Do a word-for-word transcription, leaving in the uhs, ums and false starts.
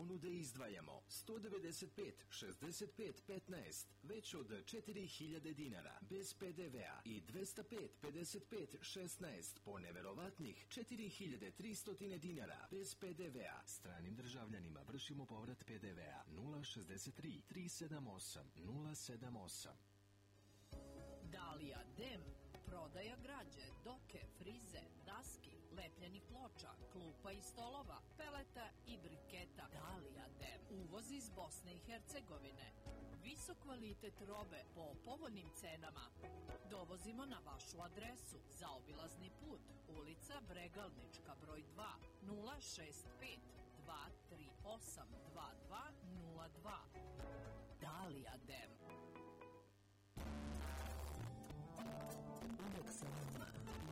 ponude izdvajamo sto devedeset pet šezdeset pet petnaest već od četiri hiljade dinara bez P D V-a i dvesta pet pedeset pet šesnaest po neverovatnih četiri hiljade tristo dinara bez P D V-a. Stranim državljanima vršimo povrat P D V-a. Nula šezdeset tri tri sedam osam nula sedam osam. Dalija Dem, prodaja građe, doke, frize, daski, lepljenih ploča, klupa i stolova, peleta i briketa. Dalija Dem, uvoz iz Bosne i Hercegovine. Visok kvalitet robe po povoljnim cenama. Dovozimo na vašu adresu. Zaobilazni put, ulica Bregalnička, broj dva, nula šest pet dva tri osam dva dva nula dva. Dalija Dem. Uvek sa vama.